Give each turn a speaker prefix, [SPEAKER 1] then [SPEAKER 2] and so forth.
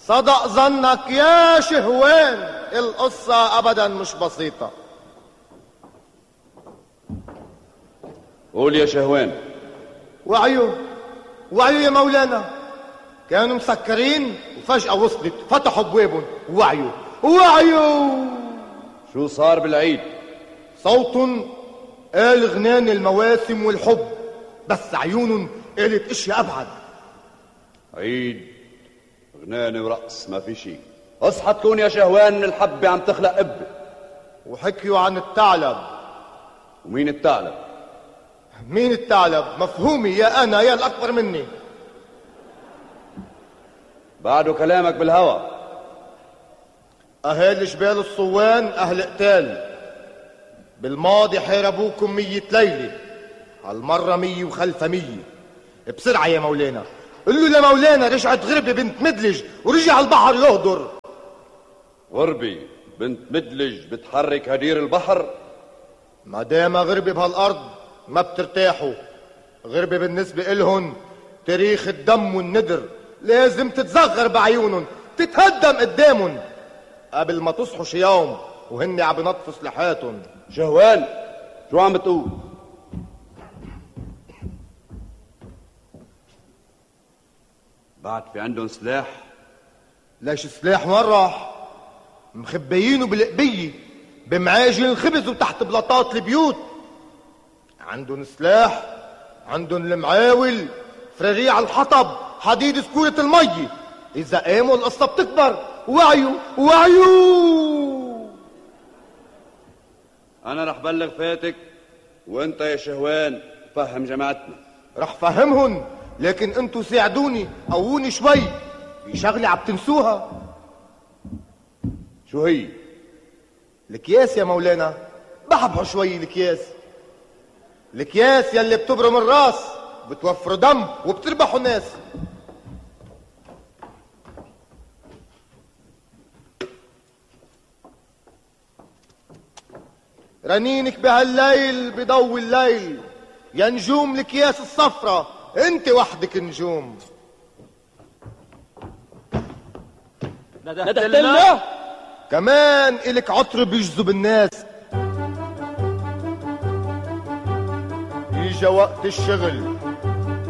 [SPEAKER 1] صدق ظنك يا شهوان، القصة أبدا مش بسيطة.
[SPEAKER 2] قول يا شهوان.
[SPEAKER 1] وعيوا يا مولانا، كانوا مسكرين وفجأة وصلت، فتحوا بوابهم وعيوا.
[SPEAKER 2] شو صار بالعيد؟
[SPEAKER 1] صوت قال غنان المواسم والحب، بس عيون قالت اشياء ابعد.
[SPEAKER 2] عيد غناني ورقص ما في شي. اصحى تكون يا شهوان من الحبة عم تخلق قبة.
[SPEAKER 1] وحكيوا عن الثعلب.
[SPEAKER 2] ومين الثعلب؟
[SPEAKER 1] مين الثعلب؟ مفهومي، يا انا يا الاكبر مني.
[SPEAKER 2] بعده كلامك بالهوى.
[SPEAKER 1] اهالي جبال الصوان اهل قتال، بالماضي حاربوكم 100 ليلة، هالمرة 100 وخلفها 100. بسرعة يا مولانا، قل له لمولانا رجعت غربة بنت مدلج ورجع البحر يهدر.
[SPEAKER 2] غربة بنت مدلج بتحرك هدير البحر؟
[SPEAKER 1] ما دام غربة بهالأرض ما بترتاحوا. غربة بالنسبة إلهن تاريخ الدم والندر، لازم تتزغر بعيونن، تتهدم قدامن قبل ما تصحوا شي يوم وهن عم بنطفوا سلاحاتن.
[SPEAKER 2] شهوان شو عم بتقول؟ بعد في عندهم سلاح؟
[SPEAKER 1] ليش سلاح وين راح؟ مخبيينه بالقبية بمعاجن الخبز وتحت بلاطات البيوت. عندهم سلاح، عندهم المعاول، فراريع الحطب، حديد سكورة المي. إذا قاموا القصة بتكبر. وعيوا.
[SPEAKER 2] أنا رح بلغ فاتك، وأنت يا شهوان فهم جماعتنا.
[SPEAKER 1] رح فهمهن، لكن انتوا ساعدوني، قووني شوي، في شغلة عم تنسوها.
[SPEAKER 2] شو هي؟
[SPEAKER 1] الكياس يا مولانا، بحبحوا شوي الكياس يلي بتبرم الراس، بتوفروا دم وبتربحوا ناس. رنينك بهالليل بضوي الليل، يا نجوم الكياس الصفرة، انت وحدك نجوم.
[SPEAKER 3] ندهت لنا
[SPEAKER 1] كمان إلك عطر بيجذب الناس. إجا وقت الشغل،